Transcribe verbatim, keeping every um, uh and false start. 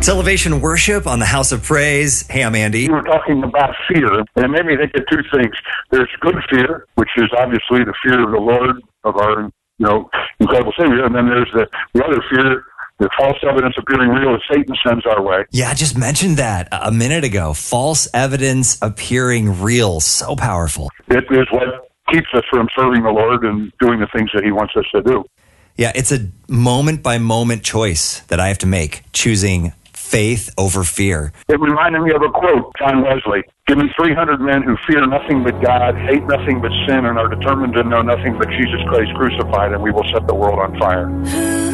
It's Elevation Worship on the House of Praise. Hey, I'm Andy. You were talking about fear, and it made me think of two things. There's good fear, which is obviously the fear of the Lord, of our, you know, incredible Savior, and then there's the, the other fear, the false evidence appearing real that Satan sends our way. Yeah, I just mentioned that a minute ago. False evidence appearing real. So powerful. It is what keeps us from serving the Lord and doing the things that he wants us to do. Yeah, it's a moment-by-moment choice that I have to make, choosing faith over fear. It reminded me of a quote, John Wesley. Give me three hundred men who fear nothing but God, hate nothing but sin, and are determined to know nothing but Jesus Christ crucified, and we will set the world on fire.